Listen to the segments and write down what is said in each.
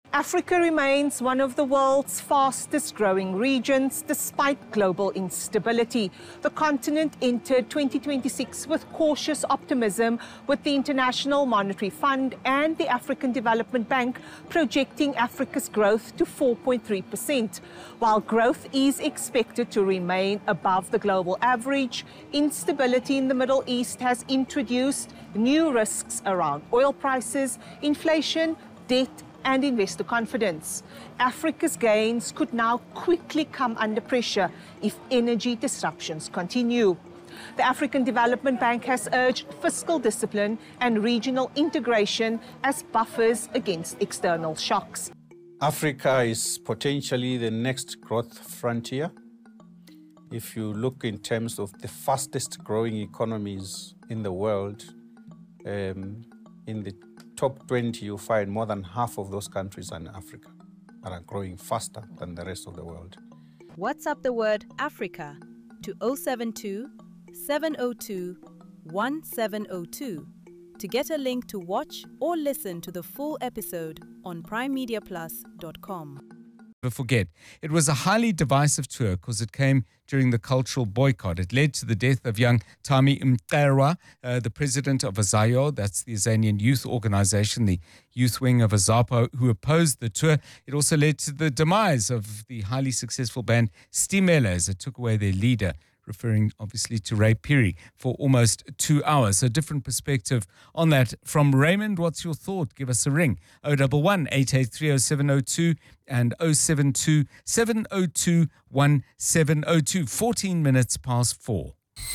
Africa remains one of the world's fastest growing regions despite global instability. The continent entered 2026 with cautious optimism, with the International Monetary Fund and the African Development Bank projecting Africa's growth to 4.3%. While growth is expected to remain above the global average, instability in the Middle East has introduced new risks around oil prices, inflation, debt, and investor confidence. Africa's gains could now quickly come under pressure if energy disruptions continue. The African Development Bank has urged fiscal discipline and regional integration as buffers against external shocks. Africa is potentially the next growth frontier. If you look in terms of the fastest growing economies in the world, in the top 20, you find more than half of those countries are in Africa and are growing faster than the rest of the world. WhatsApp the word Africa to 072 702 1702 to get a link to watch or listen to the full episode on primemediaplus.com. Never forget, it was a highly divisive tour because it came during the cultural boycott. It led to the death of young Tami Mterwa, the president of Azayo, that's the Azanian youth organization, the youth wing of Azapo, who opposed the tour. It also led to the demise of the highly successful band Stimela as it took away their leader, referring obviously to Ray Phiri, for almost 2 hours. So different perspective on that. From Raymond, what's your thought? Give us a ring. 011 883 0702 and 072 702 1702. 14 minutes past 4.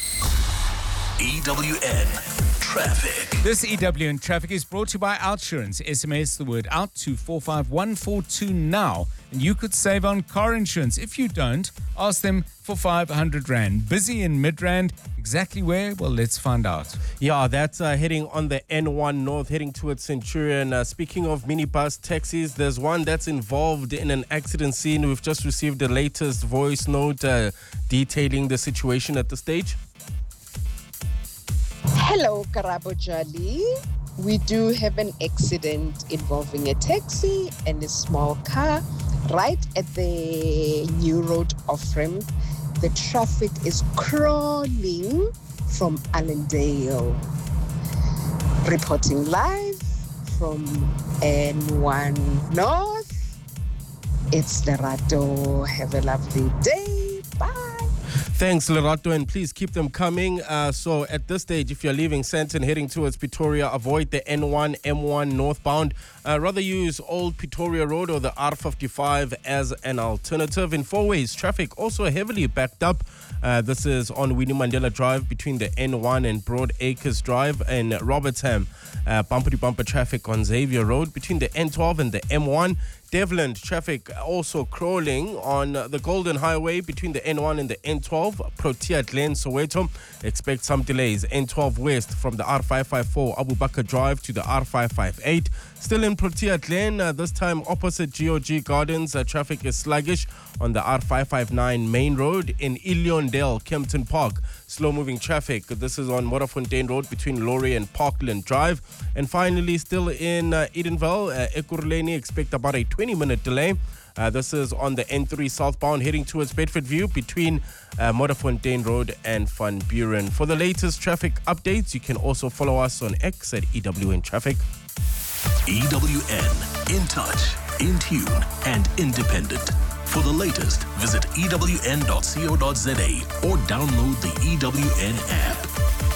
EWN Traffic. This EWN Traffic is brought to you by Outsurance. SMS the word out to 45142 now, and you could save on car insurance. If you don't, ask them for 500 Rand. Busy in Midrand. Exactly where? Well, let's find out. Yeah, that's heading on the N1 North, heading towards Centurion. Speaking of minibus taxis, there's one that's involved in an accident scene. We've just received the latest voice note detailing the situation at the stage. Hello, Karabo Jali. We do have an accident involving a taxi and a small car right at the new road Offram. The traffic is crawling from Allendale. Reporting live from N1 North. It's Lerato. Have a lovely day. Bye. Thanks, Lerato, and please keep them coming. So at this stage, if you're leaving Sandton heading towards Pretoria, avoid the N1, M1 northbound. Rather use Old Pretoria Road or the R55 as an alternative. In four ways, traffic also heavily backed up. This is on Winnie Mandela Drive between the N1 and Broad Acres Drive and Robertsham. Bumper-to-bumper traffic on Xavier Road between the N12 and the M1. Devland traffic also crawling on the Golden Highway between the N1 and the N12. Protea Glen, Soweto. Expect some delays. N12 West from the R554 Abu Bakr Drive to the R558. Still in Protea Glen, this time opposite GOG Gardens. Traffic is sluggish on the R559 Main Road. In Illiondale, Kempton Park, slow-moving traffic. This is on Modderfontein Road between Laurie and Parkland Drive. And finally, still in Edenville, Ekurhuleni, expect about a 20-minute delay. This is on the N3 southbound heading towards Bedfordview between Modderfontein Road and Van Buren. For the latest traffic updates, you can also follow us on X at EWN Traffic. EWN, in touch, in tune, and independent. For the latest, visit ewn.co.za or download the EWN app.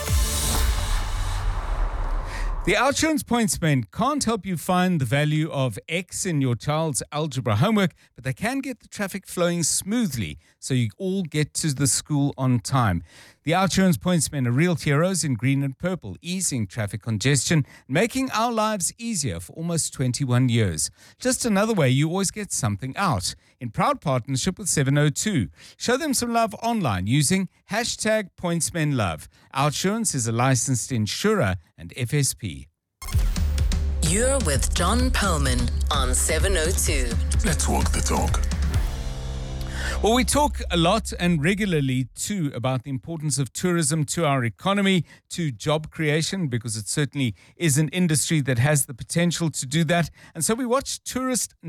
The Outsurance Pointsmen can't help you find the value of X in your child's algebra homework, but they can get the traffic flowing smoothly so you all get to the school on time. The Outsurance Pointsmen are real heroes in green and purple, easing traffic congestion, making our lives easier for almost 21 years. Just another way you always get something out. In proud partnership with 702. Show them some love online using hashtag PointsmenLove. Outsurance is a licensed insurer and FSP. You're with John Perlman on 702. Let's walk the talk. Well, we talk a lot and regularly too about the importance of tourism to our economy, to job creation, because it certainly is an industry that has the potential to do that. And so we watch tourist